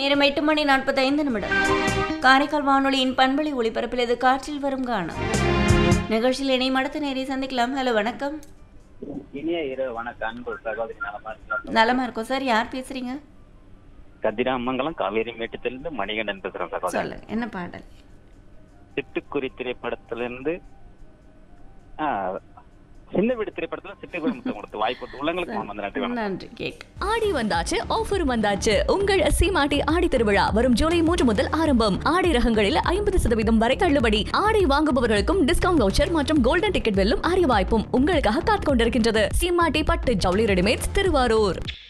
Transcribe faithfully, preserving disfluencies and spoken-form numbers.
நேரம் எட்டு மணி நாற்பத்தி ஐந்து நிமிடம். காரைக்கால் வானொலியின் பண்பலை ஒளிபரப்பில் இது காற்றில் வரும் காணும் நிகழ்ச்சியில் இணையம் அடுத்த நேரை சந்திக்கலாம். ஹலோ, வணக்கம். இனிய இரவு வணக்கம். அன்பு சகோதரி நலமா இருக்கீங்களா? நலமா இருக்கும் சார். யார் பேசுறீங்க? கதிராமங்கலம் காவேரி மேட்டத்திலிருந்து மணிகண்டன் பேசுறேன் சகோதரி. சொல்லுங்க, என்ன பாடல்? சிட்டுக்குருவி திரைப்படத்திலிருந்து ஆஹ் சின்ன வீடு திரைப்படத்துல சிட்டுக்குருவி முத்தம் கொடுத்து வாய்ப்பு உள்ளங்களுக்கு வந்து நன்றி வணக்கம். நன்றி. கேக் ஆடி வந்தாச்சு, ஆஃபர் வந்தாச்சு. உங்கள் சீமாட்டி ஆடி திருவிழா வரும் ஜூலை மூன்று முதல் ஆரம்பம். ஆடை ரகங்களில் ஐம்பது சதவீதம் வரை தள்ளுபடி. ஆடை வாங்குபவர்களுக்கும் டிஸ்கவுண்ட் வவுச்சர் மற்றும் கோல்டன் டிக்கெட் வெல்லும் அரிய வாய்ப்பும் உங்களுக்காக காத்துக் கொண்டிருக்கின்றது. சீமாட்டி பட்டு ஜவுளி ரெடிமேட்ஸ், திருவாரூர்.